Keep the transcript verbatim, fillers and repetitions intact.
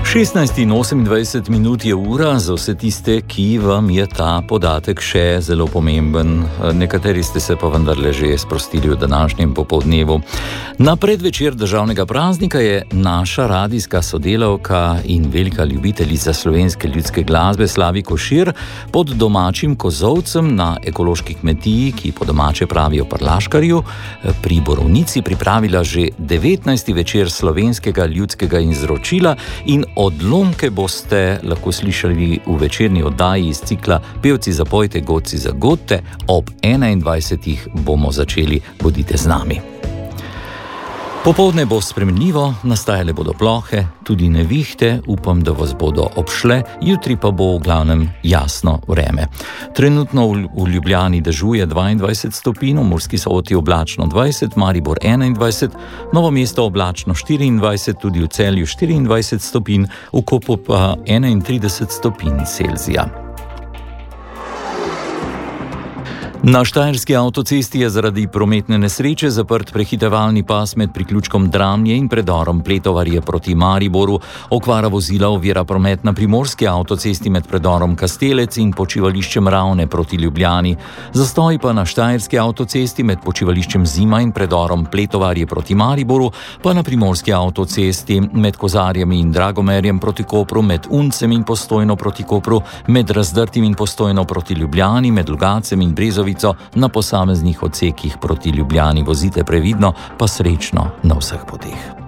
šestnajst in osemindvajset minut je ura za vse tiste, ki vam je ta podatek še zelo pomemben. Nekateri ste se pa vendarle že sprostili v današnjem popoldnevu. Na predvečer državnega praznika je naša radijska sodelavka in velika ljubiteljica slovenske ljudske glasbe Slavi Košir pod domačim kozolcem na ekološki kmetiji, ki po domače pravijo Parlaškarju, pri Borovnici pripravila že devetnajsti večer slovenskega ljudskega izročila in odlomke boste lahko slišali v večerni oddaji iz cikla Pevci zapojte, godci zagodte. Ob enaindvajsetih bomo začeli, bodite z nami. Popoldne bo spremenljivo, nastajale bodo plohe, tudi nevihte, upam, da vas bodo obšle, jutri pa bo v glavnem jasno vreme. Trenutno v Ljubljani dežuje dvaindvajset stopinj, v Murski Soboti oblačno dvajset, Maribor enaindvajset, Novo mesto oblačno štiriindvajset, tudi v Celju štiriindvajset stopinj, v Kopru pa enaintrideset stopinj Celzija. Na štajerski avtocesti je zaradi prometne nesreče zaprt prehitevalni pas med priključkom Dramlje in predorom Pletovarje proti Mariboru. Okvara vozila ovira promet na primorski avtocesti med predorom Kastelec in počivališčem Ravne proti Ljubljani. Zastoj pa na štajerski avtocesti med počivališčem Zima in predorom Pletovarje proti Mariboru, pa na primorski avtocesti med Kozarjami in Dragomerjem proti Kopru, med Uncem in Postojno proti Kopru, med Razdrtim in Postojno proti Ljubljani, med Lugacem in Brezovico na posameznih odsekih proti Ljubljani. Vozite previdno, pa srečno na vseh poteh.